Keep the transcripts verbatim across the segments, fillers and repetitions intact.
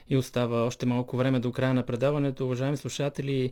И остава още малко време до края на предаването, уважаеми слушатели,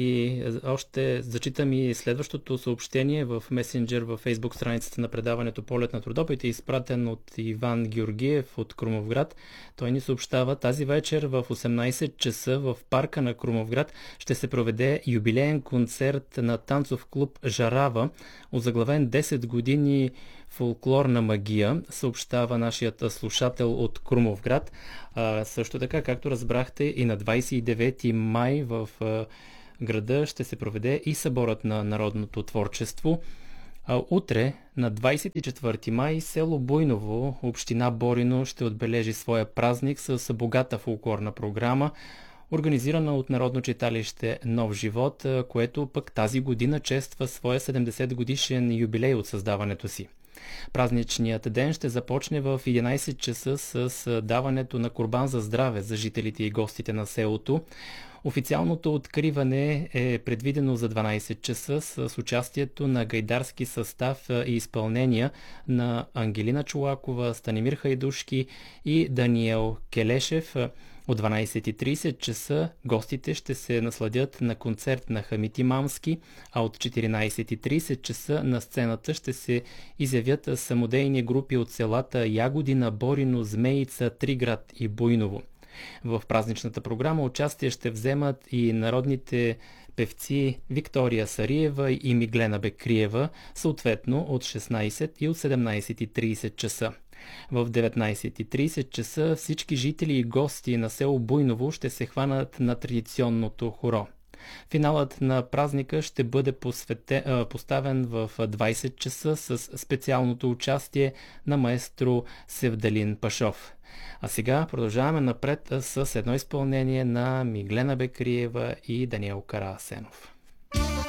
и още зачитам и следващото съобщение в месенджер във фейсбук страницата на предаването Полет на трудопите, изпратен от Иван Георгиев от Крумовград. Той ни съобщава: тази вечер в осемнайсет часа в парка на Крумовград ще се проведе юбилеен концерт на танцов клуб Жарава, озаглавен десет години фолклорна магия, съобщава нашият слушател от Крумовград. А, също така, както разбрахте, и на двайсет и девети май в а, града ще се проведе и съборът на народното творчество. А, утре, на двайсет и четвърти май, село Буйново, община Борино, ще отбележи своя празник с богата фолклорна програма, организирана от Народно читалище Нов живот, което пък тази година чества своя седемдесет годишен юбилей от създаването си. Празничният ден ще започне в единайсет часа с даването на курбан за здраве за жителите и гостите на селото. Официалното откриване е предвидено за дванайсет часа с участието на гайдарски състав и изпълнения на Ангелина Чолакова, Станимир Хайдушки и Даниел Келешев. От дванайсет и трийсет часа гостите ще се насладят на концерт на Хамит Имамски, а от четиринайсет и трийсет часа на сцената ще се изявят самодейни групи от селата Ягодина, Борино, Змеица, Триград и Буйново. В празничната програма участие ще вземат и народните певци Виктория Сариева и Миглена Бекриева, съответно от шестнайсет и от седемнайсет и трийсет часа. В деветнайсет и трийсет часа всички жители и гости на село Буйново ще се хванат на традиционното хоро. Финалът на празника ще бъде посветен, поставен в двайсет часа с специалното участие на маестро Севдалин Пашов. А сега продължаваме напред с едно изпълнение на Миглена Бекриева и Даниел Караасенов.